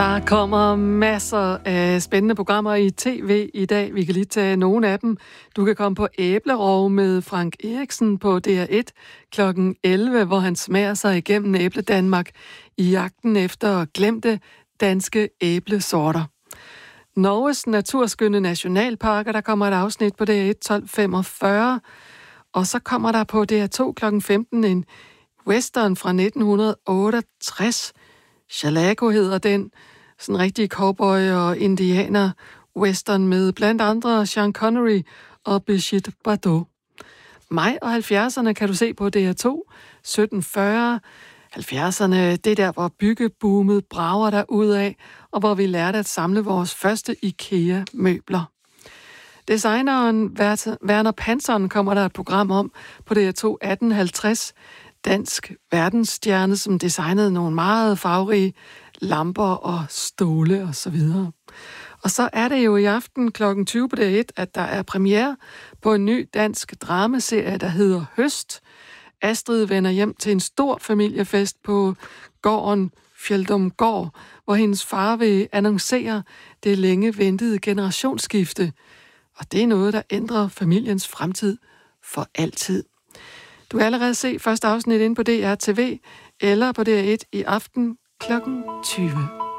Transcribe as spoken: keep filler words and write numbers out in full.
Der kommer masser af spændende programmer i tv i dag. Vi kan lige tage nogle af dem. Du kan komme på Æblerov med Frank Eriksen på D R et klokken elleve, hvor han smager sig igennem Æble Danmark i jagten efter glemte danske æblesorter. Norges naturskønne nationalparker, der kommer et afsnit på D R et tolv femogfyrre. Og så kommer der på D R to klokken femten en western fra nitten otteogtres. Chalaco hedder den. Sådan en rigtig cowboy- og indianer-western med blandt andre Sean Connery og Brigitte Bardot. Maj og halvfjerdserne kan du se på D R to, sytten fyrre. halvfjerdserne, det er der, hvor byggeboomet brager derudad, og hvor vi lærte at samle vores første IKEA-møbler. Designeren Werner Panson kommer der et program om på D R to atten halvtreds. Dansk verdensstjerne, som designede nogle meget farverige lamper og ståle og så videre. Og så er det jo i aften klokken tyve på D R et, at der er premiere på en ny dansk dramaserie, der hedder Høst. Astrid vender hjem til en stor familiefest på gården Fjeldumgård, hvor hendes far vil annoncere det længe ventede generationsskifte. Og det er noget, der ændrer familiens fremtid for altid. Du kan allerede se første afsnit inde på D R T V eller på D R et i aften klokken tyve.